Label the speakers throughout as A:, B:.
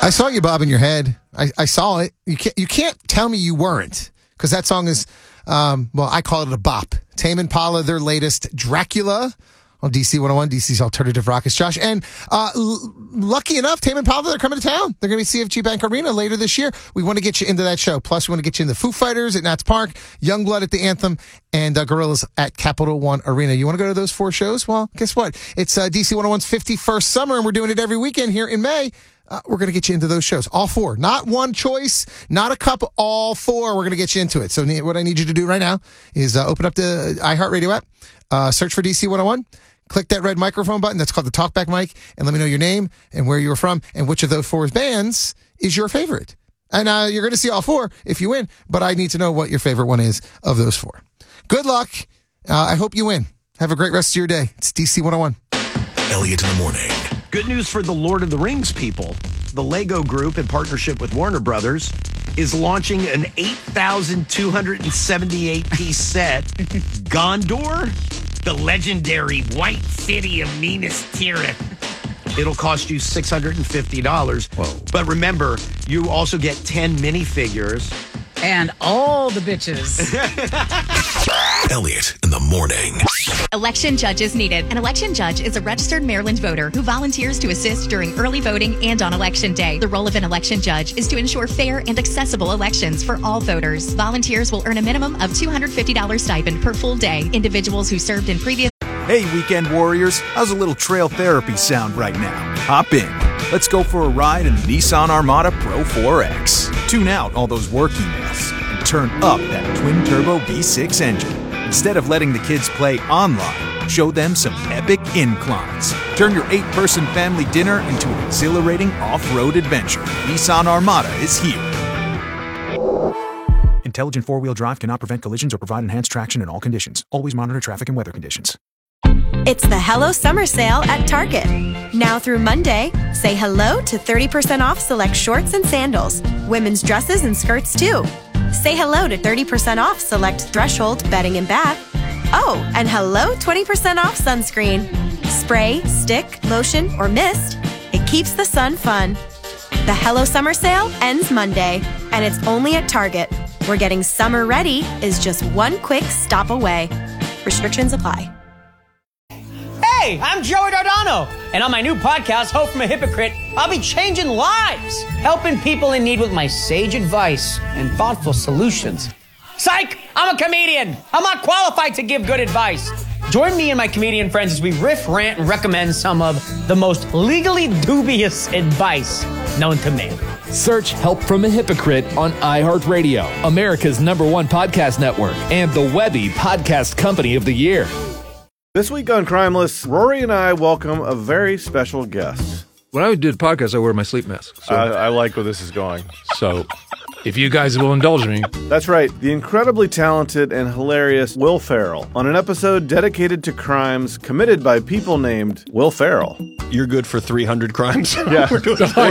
A: I saw you bobbing your head. I saw it. You can't tell me you weren't, because that song is, I call it a bop. Tame Impala, their latest Dracula on DC 101, DC's Alternative Rock. It's Josh. And lucky enough, Tame Impala, they're coming to town. They're going to be CFG Bank Arena later this year. We want to get you into that show. Plus, we want to get you in the Foo Fighters at Nats Park, Youngblood at the Anthem, and Gorillaz at Capital One Arena. You want to go to those 4 shows? Well, guess what? It's DC 101's 51st summer, and we're doing it every weekend here in May. We're going to get you into those shows. All 4. Not one choice, not a couple, all 4. We're going to get you into it. So what I need you to do right now is open up the iHeartRadio app, search for DC 101, click that red microphone button. That's called the Talkback mic, and let me know your name and where you're from and which of those 4 bands is your favorite. And you're going to see all 4 if you win, but I need to know what your favorite one is of those 4. Good luck. I hope you win. Have a great rest of your day. It's DC 101.
B: Elliot in the morning.
C: Good news for the Lord of the Rings people. The Lego Group, in partnership with Warner Brothers, is launching an 8,278-piece set, Gondor, the legendary White City of Minas Tirith. It'll cost you $650.
D: Whoa.
C: But remember, you also get 10 minifigures.
E: And all the bitches.
B: Elliot in the morning.
F: Election judge is needed. An election judge is a registered Maryland voter who volunteers to assist during early voting and on election day. The role of an election judge is to ensure fair and accessible elections for all voters. Volunteers will earn a minimum of $250 stipend per full day. Individuals who served in previous...
G: Hey, weekend warriors. How's a little trail therapy sound right now? Hop in. Let's go for a ride in the Nissan Armada Pro 4X. Tune out all those work emails and turn up that twin-turbo V6 engine. Instead of letting the kids play online, show them some epic inclines. Turn your 8-person family dinner into an exhilarating off-road adventure. Nissan Armada is here. Intelligent four-wheel drive cannot prevent collisions or provide enhanced traction in all conditions. Always monitor traffic and weather conditions.
H: It's the Hello Summer Sale at Target. Now through Monday, say hello to 30% off select shorts and sandals. Women's dresses and skirts, too. Say hello to 30% off select Threshold bedding and bath. Oh, and hello 20% off sunscreen. Spray, stick, lotion, or mist. It keeps the sun fun. The Hello Summer Sale ends Monday, and it's only at Target, where getting summer ready is just one quick stop away. Restrictions apply.
I: Hey, I'm Joey Dardano, and on my new podcast, Hope from a Hypocrite, I'll be changing lives, helping people in need with my sage advice and thoughtful solutions. Psych! I'm a comedian. I'm not qualified to give good advice. Join me and my comedian friends as we riff, rant, and recommend some of the most legally dubious advice known to man.
J: Search Help from a Hypocrite on iHeartRadio, America's #1 podcast network, and the Webby Podcast Company of the Year.
K: This week on Crimeless, Rory and I welcome a very special guest.
D: When I do the podcast, I wear my sleep mask. So.
K: I like where this is going.
D: So, if you guys will indulge me.
K: That's right. The incredibly talented and hilarious Will Ferrell on an episode dedicated to crimes committed by people named Will Ferrell.
C: You're good for 300 crimes?
K: Yeah. we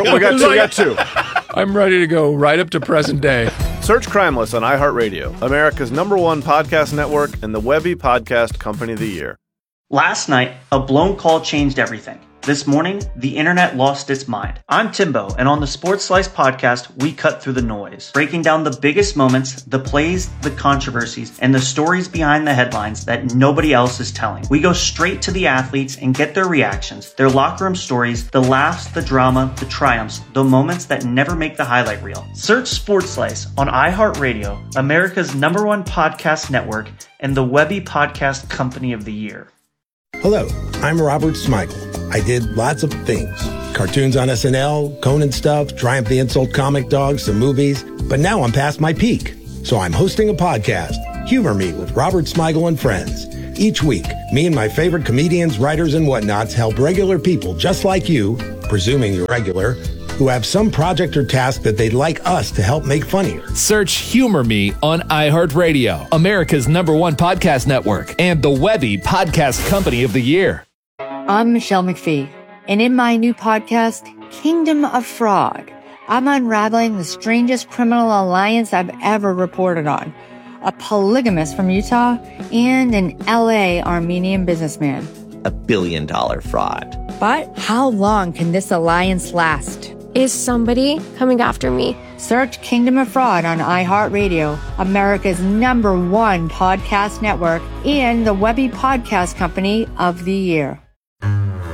K: got 2.
D: I'm ready to go right up to present day.
K: Search Crimeless on iHeartRadio, America's #1 podcast network and the Webby Podcast Company of the Year.
L: Last night, a blown call changed everything. This morning, the internet lost its mind. I'm Timbo, and on the Sports Slice podcast, we cut through the noise, breaking down the biggest moments, the plays, the controversies, and the stories behind the headlines that nobody else is telling. We go straight to the athletes and get their reactions, their locker room stories, the laughs, the drama, the triumphs, the moments that never make the highlight reel. Search Sports Slice on iHeartRadio, America's #1 podcast network, and the Webby Podcast Company of the Year.
M: Hello, I'm Robert Smigel. I did lots of things. Cartoons on SNL, Conan stuff, Triumph the Insult Comic Dog, some movies. But now I'm past my peak. So I'm hosting a podcast, Humor Me with Robert Smigel and Friends. Each week, me and my favorite comedians, writers, and whatnots help regular people just like you, presuming you're regular, who have some project or task that they'd like us to help make funnier.
J: Search Humor Me on iHeartRadio, America's #1 podcast network, and the Webby Podcast Company of the Year.
N: I'm Michelle McPhee, and in my new podcast, Kingdom of Frog, I'm unraveling the strangest criminal alliance I've ever reported on. A polygamist from Utah and an LA Armenian businessman.
O: $1 billion fraud.
N: But how long can this alliance last?
O: Is somebody coming after me?
N: Search Kingdom of Fraud on iHeartRadio, America's #1 podcast network, and the Webby Podcast Company of the Year.